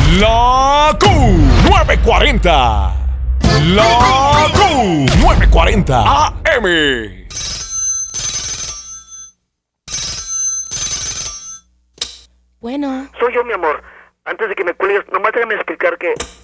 La Q940. La Q940 AM. Bueno. Soy yo, mi amor. Antes de que me cuelgues, nomás déjame explicar que